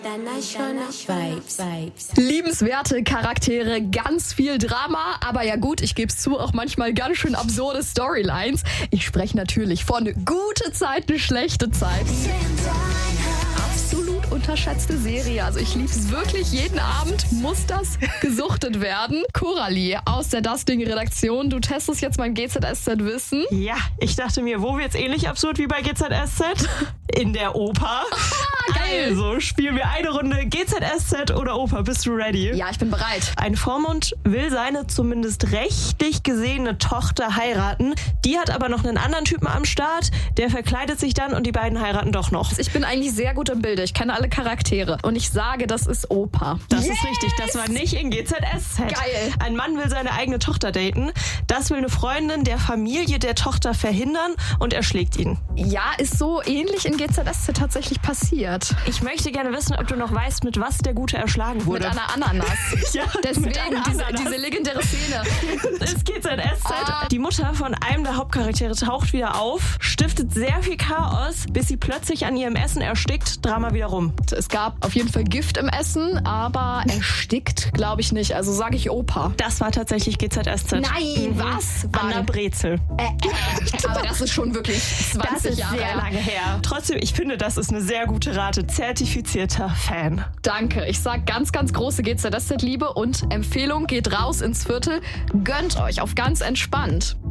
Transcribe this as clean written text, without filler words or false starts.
Liebenswerte Charaktere, ganz viel Drama, aber ja gut, ich gebe es zu, auch manchmal ganz schön absurde Storylines. Ich spreche natürlich von gute Zeiten, schlechte Zeiten. Absolut unterschätzte Serie. Also ich lieb's wirklich. Jeden Abend muss das gesuchtet werden. Coralie aus der Das-Ding-Redaktion. Du testest jetzt mein GZSZ-Wissen. Ja, ich dachte mir, wo wird's ähnlich absurd wie bei GZSZ? In der Oper. Geil. Also spielen wir eine Runde GZSZ oder Oper. Bist du ready? Ja, ich bin bereit. Ein Vormund will seine zumindest rechtlich gesehene Tochter heiraten. Die hat aber noch einen anderen Typen am Start. Der verkleidet sich dann und die beiden heiraten doch noch. Ich bin eigentlich sehr gut im Bilde. Ich kenne alle Charaktere. Und ich sage, das ist Oper. Das ist richtig. Das war nicht in GZSZ. Geil. Ein Mann will seine eigene Tochter daten. Das will eine Freundin der Familie der Tochter verhindern und erschlägt ihn. Ja, ist so ähnlich in GZSZ tatsächlich passiert. Ich möchte gerne wissen, ob du noch weißt, mit was der Gute erschlagen wurde. Mit einer Ananas. Ja, Deswegen mit einer Ananas. diese legendäre Szene. Es geht seit SZ. Die Mutter von einem der Hauptcharaktere taucht wieder auf, stiftet sehr viel Chaos, bis sie plötzlich an ihrem Essen erstickt. Drama wieder rum. Es gab auf jeden Fall Gift im Essen, aber erstickt glaube ich nicht. Also sage ich Opa. Das war tatsächlich GZSZ. Nein, was? Anna Brezel. Aber das ist schon wirklich 20 Das ist Jahre sehr her. lange her. Trotzdem, ich finde, das ist eine sehr gute Rate. Zertifizierter Fan. Danke. Ich sag ganz, ganz große GZSZ-Liebe und Empfehlung, geht raus ins Viertel. Gönnt euch auf ganz entspannt.